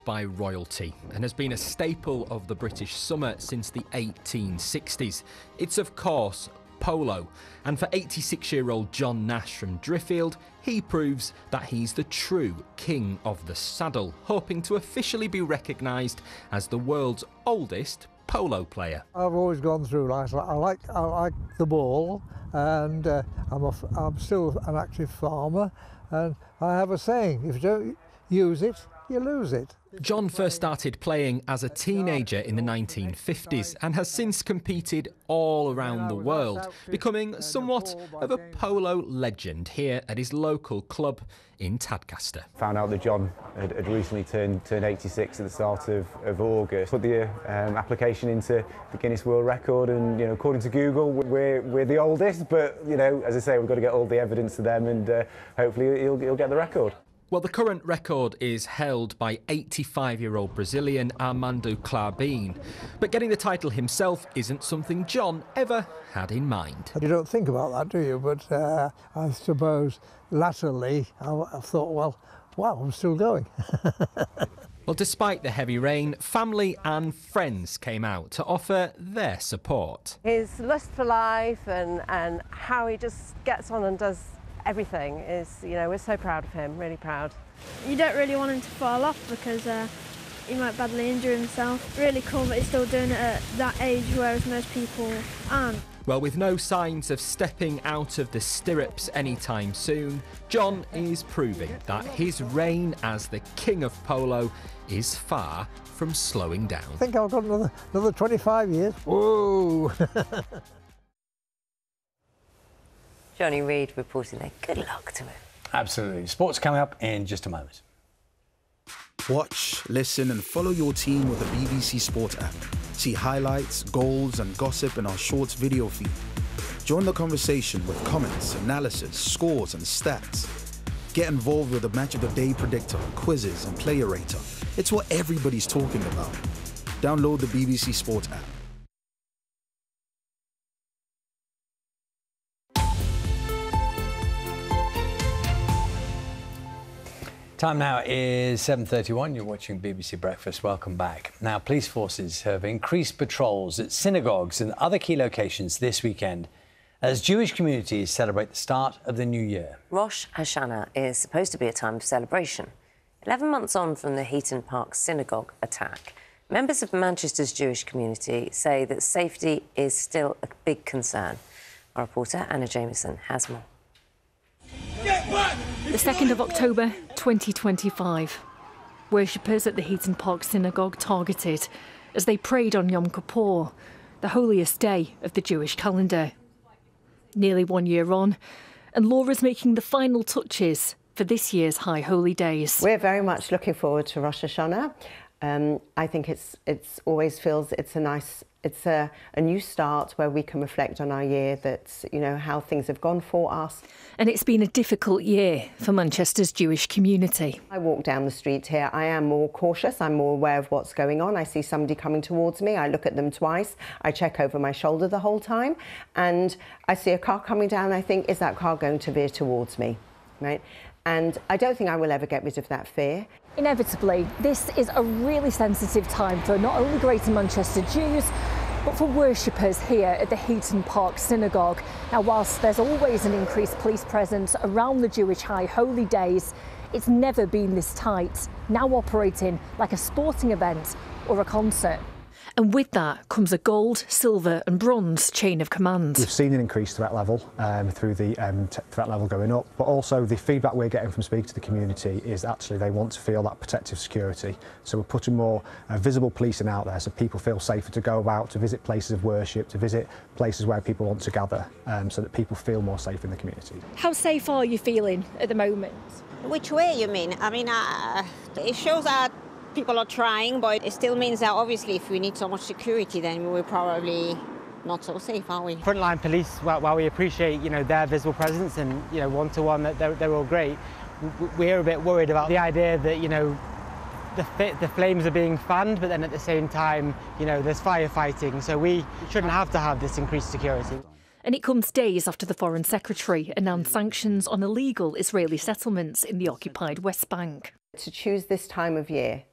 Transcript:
by royalty and has been a staple of the British summer since the 1860s. It's of course polo, and for 86-year-old John Nash from Driffield, he proves that he's the true king of the saddle, hoping to officially be recognised as the world's oldest polo player. I've always gone through life. I like the ball, and I'm still an active farmer, and I have a saying: if you don't use it, you lose it. John first started playing as a teenager in the 1950s and has since competed all around the world, becoming somewhat of a polo legend here at his local club in Tadcaster. Found out that John had recently turned 86 at the start of August. Put the application into the Guinness World Record, and according to Google, we're the oldest. But as I say, we've got to get all the evidence to them, and hopefully he'll get the record. Well, the current record is held by 85-year-old Brazilian Armando Clarbin, but getting the title himself isn't something John ever had in mind. You don't think about that, do you? But I suppose latterly I've thought, well, wow, I'm still going. Well, despite the heavy rain, family and friends came out to offer their support. His lust for life and how he just gets on and does everything is, we're so proud of him, really proud. You don't really want him to fall off because he might badly injure himself. Really cool that he's still doing it at that age, whereas most people aren't. Well, with no signs of stepping out of the stirrups anytime soon, John is proving that his reign as the king of polo is far from slowing down. I think I've got another 25 years. Whoa! Johnny Reid reporting there. Good luck to him. Absolutely. Sports coming up in just a moment. Watch, listen and follow your team with the BBC Sport app. See highlights, goals and gossip in our shorts video feed. Join the conversation with comments, analysis, scores and stats. Get involved with the Match of the Day predictor, quizzes and player rater. It's what everybody's talking about. Download the BBC Sport app. Time now is 7:31. You're watching BBC Breakfast. Welcome back. Now, police forces have increased patrols at synagogues and other key locations this weekend as Jewish communities celebrate the start of the new year. Rosh Hashanah is supposed to be a time of celebration. 11 months on from the Heaton Park synagogue attack, members of Manchester's Jewish community say that safety is still a big concern. Our reporter Anna Jameson has more. The 2nd of October 2025. Worshippers at the Heaton Park synagogue targeted as they prayed on Yom Kippur, the holiest day of the Jewish calendar. Nearly 1 year on, and Laura's making the final touches for this year's High Holy Days. We're very much looking forward to Rosh Hashanah. I think it's always feels it's a nice, it's a new start where we can reflect on our year, that how things have gone for us. And it's been a difficult year for Manchester's Jewish community. I walk down the street here, I am more cautious, I'm more aware of what's going on. I see somebody coming towards me, I look at them twice, I check over my shoulder the whole time, and I see a car coming down, I think, is that car going to veer towards me, right? And I don't think I will ever get rid of that fear. Inevitably, this is a really sensitive time for not only Greater Manchester Jews, but for worshippers here at the Heaton Park synagogue. Now, whilst there's always an increased police presence around the Jewish High Holy Days, it's never been this tight, now operating like a sporting event or a concert. And with that comes a gold, silver and bronze chain of command. We've seen an increased threat level through the threat level going up, but also the feedback we're getting from speaking to the community is actually they want to feel that protective security. So we're putting more visible policing out there so people feel safer to go about, to visit places of worship, to visit places where people want to gather, so that people feel more safe in the community. How safe are you feeling at the moment? Which way you mean? I mean, it shows that people are trying, but it still means that obviously if we need so much security, then we're probably not so safe, are we? Frontline police, while we appreciate their visible presence and one-to-one that they're all great, we're a bit worried about the idea that the flames are being fanned, but then at the same time there's firefighting, so we shouldn't have to have this increased security. And it comes days after the Foreign Secretary announced sanctions on illegal Israeli settlements in the occupied West Bank. To choose this time of year